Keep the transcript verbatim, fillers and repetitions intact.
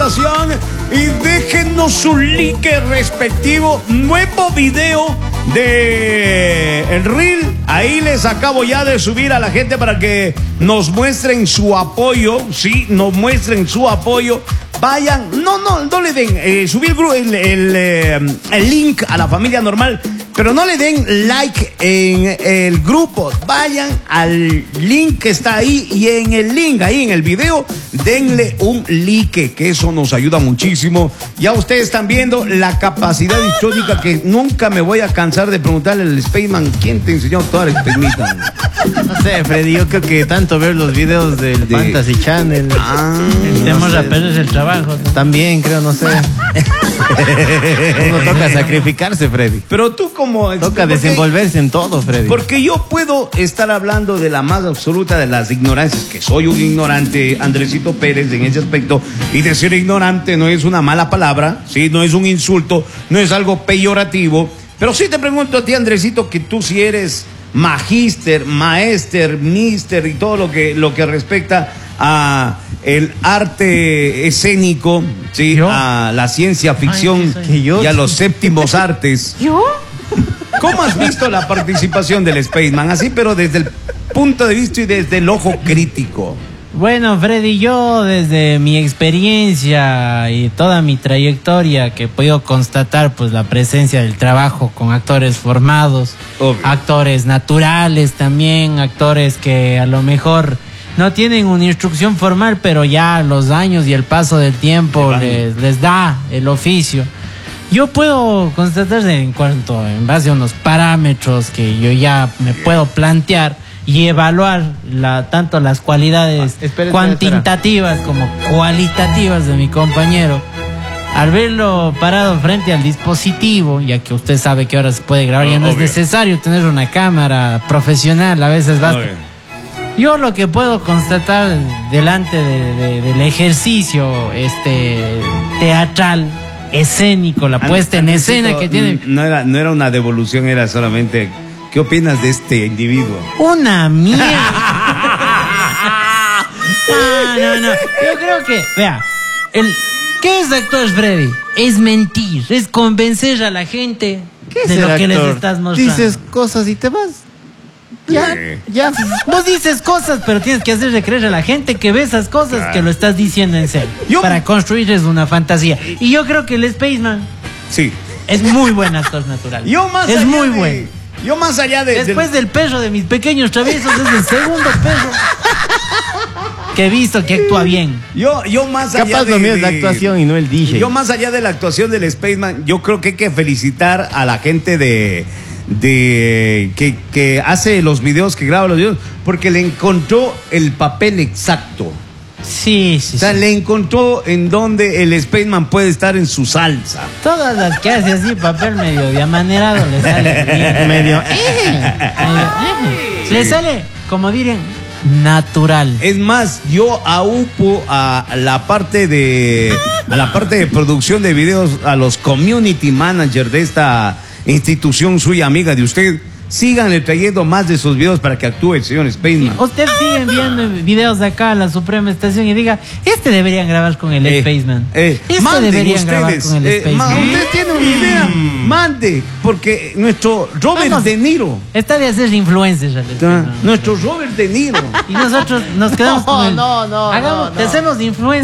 estación y déjenos su like respectivo. Nuevo video de el Reel. Ahí les acabo ya de subir a la gente para que nos muestren su apoyo. Sí, nos muestren su apoyo. Vayan, no, no, no le den, eh, subir el, el, el, el link a la familia normal, pero no le den like en el grupo. Vayan al link que está ahí y en el link, ahí en el video, denle un like, que eso nos ayuda muchísimo. Ya ustedes están viendo la capacidad histórica que nunca me voy a cansar de preguntarle al Spaceman, ¿quién te enseñó a actuar, Spaceman? No sé, Freddy, yo creo que tanto ver los videos del de... Fantasy Channel. Ah, tenemos a perder el trabajo. También, creo, no sé. Uno toca sacrificarse, Freddy. Pero tú como... Toca desenvolverse en todo, Freddy. Porque yo puedo estar hablando de la más absoluta de las ignorancias, que soy un ignorante, Andresito Pérez, en ese aspecto, y decir ignorante no es una mala palabra, ¿sí? No es un insulto, no es algo peyorativo, pero sí te pregunto a ti, Andresito, que tú sí eres magíster, maester, mister y todo lo que, lo que respecta a el arte escénico, ¿sí? ¿Yo? A la ciencia ficción Ay, y a los séptimos artes. ¿Yo? ¿Cómo has visto la participación del Spaceman? Así, pero desde el punto de vista y desde el ojo crítico. Bueno, Freddy, yo desde mi experiencia y toda mi trayectoria que he podido constatar, pues la presencia del trabajo con actores formados, Obvio. actores naturales también, actores que a lo mejor no tienen una instrucción formal, pero ya los años y el paso del tiempo les, les da el oficio. Yo puedo constatar en cuanto, en base a unos parámetros que yo ya me puedo plantear y evaluar la, tanto las cualidades ah, espera, cuantitativas espera. como cualitativas de mi compañero. Al verlo parado frente al dispositivo, ya que usted sabe que ahora se puede grabar, ya no Obvio. es necesario tener una cámara profesional, a veces basta. Obvio. Yo lo que puedo constatar delante de, de, del ejercicio este teatral, escénico, la puesta en escena que tiene. No era, no era una devolución, era solamente, ¿qué opinas de este individuo? Una mierda. No, no, no. Yo creo que, vea, el, ¿qué es actor, Freddy? Es mentir, es convencer a la gente de lo que les estás mostrando. Dices cosas y te vas. Ya, Sí. ya. Vos dices cosas, pero tienes que hacerle creer a la gente que ve esas cosas, Claro. que lo estás diciendo en serio. Yo- Para construirles una fantasía. Y yo creo que el Spaceman Sí. es muy buen actor natural. Yo más es allá muy de- bueno. Yo más allá de... Después del perro de mis pequeños traviesos, es el segundo perro que he visto que actúa bien. Yo, yo más allá Capaz de... lo mío es la de- actuación y no el D J. Yo más allá de la actuación del Spaceman, yo creo que hay que felicitar a la gente de... de que, que hace los videos, que graba los videos, porque le encontró el papel exacto. Sí, sí, O sea, sí. le encontró en donde el Spaceman puede estar en su salsa. Todas las que hace así, papel medio de amanerado, le sale bien. Medio. Medio, eh. Le sale, como dirían, natural. Es más, yo aupo a la parte de a la parte de producción de videos, a los community managers de esta institución suya amiga de usted. Síganle trayendo más de sus videos para que actúe el señor Spaceman. Usted sigue enviando videos de acá a la Suprema Estación y diga, este deberían grabar con el Eh, Spaceman. eh, este manden deberían grabar ustedes, con el eh, ma- Spaceman. usted tiene una idea, mande, porque nuestro Robert Vamos. De Niro, Está de hacer influencers al ¿tá? Spaceman. nuestro Robert De Niro. Y nosotros nos quedamos No, con el... no, no, Hagamos, no, no. te hacemos influencers.